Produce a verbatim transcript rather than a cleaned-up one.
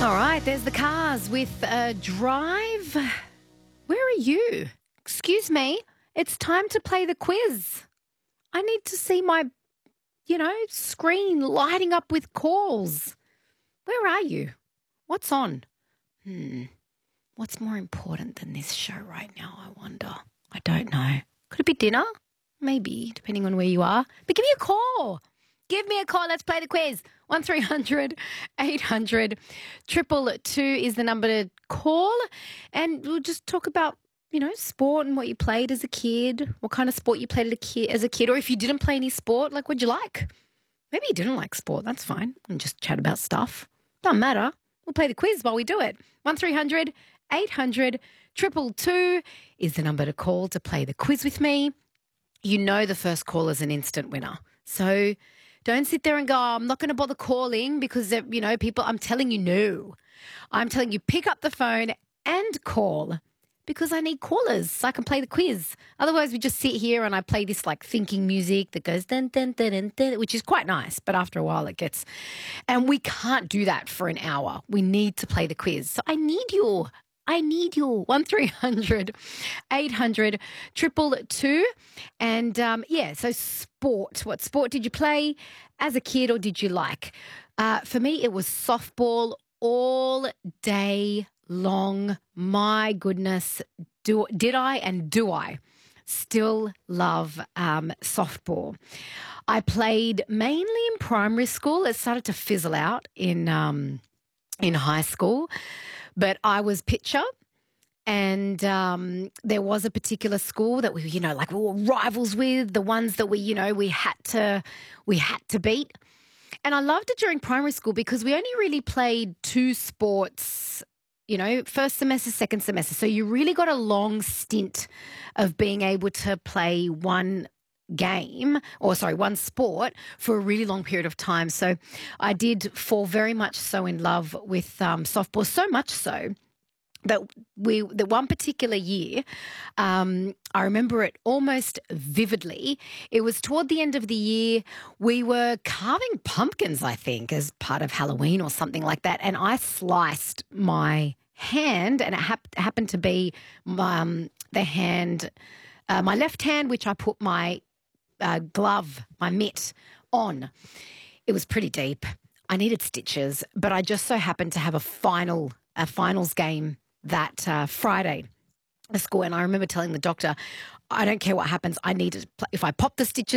All right, there's the cars with uh, Drive. Where are you? Excuse me. It's time to play the quiz. I need to see my, you know, screen lighting up with calls. Where are you? What's on? Hmm. What's more important than this show right now, I wonder? I don't know. Could it be dinner? Maybe, depending on where you are. But give me a call. Give me a call. Let's play the quiz. one three hundred eight hundred two two is the number to call. And we'll just talk about, you know, sport and what you played as a kid, what kind of sport you played as a kid, as a kid, or if you didn't play any sport, like what'd you like? Maybe you didn't like sport. That's fine. And just chat about stuff. Doesn't matter. We'll play the quiz while we do it. one three hundred eight hundred two two two is the number to call to play the quiz with me. You know the first call is an instant winner. So don't sit there and go, oh, I'm not going to bother calling because, you know, people, I'm telling you no. I'm telling you pick up the phone and call because I need callers so I can play the quiz. Otherwise, we just sit here and I play this like thinking music that goes dun, dun, dun, dun, dun, which is quite nice. But after a while it gets, and we can't do that for an hour. We need to play the quiz. So I need your I need your one three hundred eight hundred two two two. And, um, yeah, so sport. What sport did you play as a kid or did you like? Uh, for me, it was softball all day long. My goodness, do, did I and do I still love um, softball. I played mainly in primary school. It started to fizzle out in um, in high school. But I was pitcher, and um, there was a particular school that we, you know, like we were rivals with, the ones that we, you know, we had to, we had to beat. And I loved it during primary school because we only really played two sports, you know, first semester, second semester. So you really got a long stint of being able to play one game or sorry one sport for a really long period of time. So I did fall very much so in love with um, softball, so much so that we the one particular year um, I remember it almost vividly. It was toward the end of the year. We were carving pumpkins, I think, as part of Halloween or something like that, and I sliced my hand, and it hap- happened to be um, the hand uh, my left hand, which I put my Uh, glove, my mitt on. It was pretty deep. I needed stitches, but I just so happened to have a final, a finals game that uh, Friday at school, and I remember telling the doctor, I don't care what happens, I need to, if I pop the stitches,